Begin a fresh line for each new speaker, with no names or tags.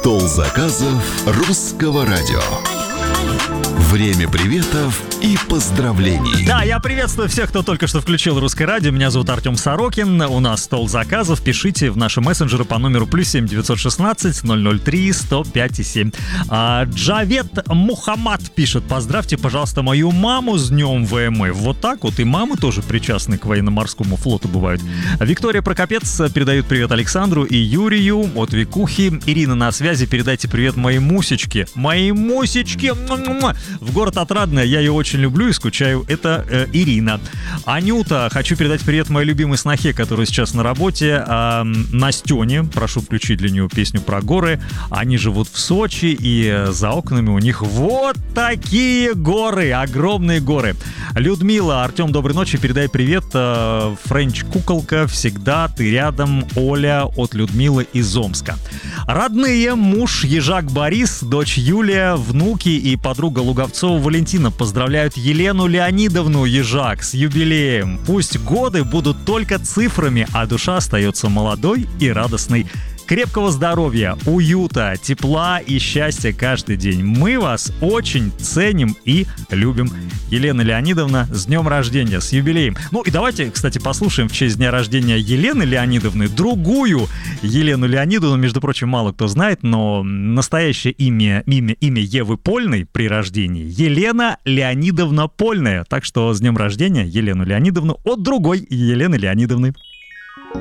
Стол заказов русского радио. Время приветов и поздравлений.
Да, я приветствую всех, кто только что включил Русское радио. Меня зовут Артем Сорокин. У нас стол заказов. Пишите в наши мессенджеры по номеру +7 916 003 105 7. Джавед Мухаммад пишет: поздравьте, пожалуйста, мою маму с днем ВМФ. Вот так вот. И мамы тоже причастны к военно-морскому флоту бывают. Виктория Прокопец передает привет Александру и Юрию от Викухи. Ирина на связи. Передайте привет моей Мусечке. Моей Мусечке! В город Отрадное, я ее очень люблю и скучаю. Это Ирина. Анюта, хочу передать привет моей любимой снохе, которая сейчас на работе. Настене, прошу включить для нее песню про горы. Они живут в Сочи, и за окнами у них вот такие горы, огромные горы. Людмила, Артем, доброй ночи, передай привет. Френч Куколка, всегда ты рядом. Оля от Людмилы из Омска. Родные, муж Ежак Борис, дочь Юлия, внуки и подруга Луговцова Валентина поздравляют Елену Леонидовну Ежак с юбилеем. Пусть годы будут только цифрами, а душа остается молодой и радостной. Крепкого здоровья, уюта, тепла и счастья каждый день. Мы вас очень ценим и любим. Елена Леонидовна, с днем рождения, с юбилеем. Ну и давайте, кстати, послушаем в честь дня рождения Елены Леонидовны другую Елену Леонидовну. Между прочим, мало кто знает, но настоящее имя Евы Польной при рождении Елена Леонидовна Польная. Так что с днем рождения Елену Леонидовну от другой Елены Леонидовны.